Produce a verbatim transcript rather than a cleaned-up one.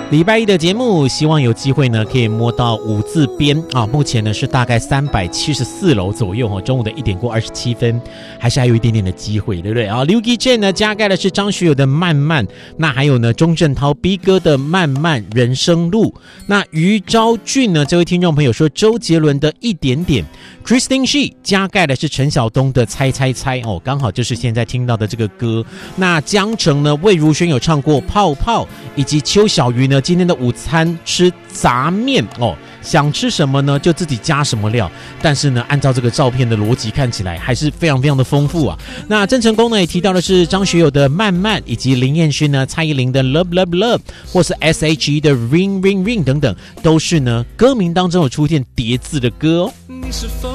礼拜一的节目，希望有机会呢可以摸到五字边啊。目前呢是大概三百七十四楼左右哈，中午的一点过二十七分，还是还有一点点的机会，对不对啊？刘基健呢加盖的是张学友的《慢慢》，那还有呢钟镇涛 B 哥的《慢慢人生路》，那于昭俊呢这位听众朋友说周杰伦的一点点 ，Christine She 加盖的是陈晓东的《猜猜猜》哦，刚好就是现在听到的这个歌。那江城呢魏如萱有唱过《泡泡》，以及邱小鱼呢。今天的午餐吃杂面哦，想吃什么呢就自己加什么料，但是呢按照这个照片的逻辑看起来还是非常非常的丰富啊。那郑成功呢也提到的是张学友的慢慢，以及林彦勋呢蔡依林的 Love Love Love， 或是 S H E 的 Ring Ring Ring 等等，都是呢歌名当中有出现叠字的歌哦。你是否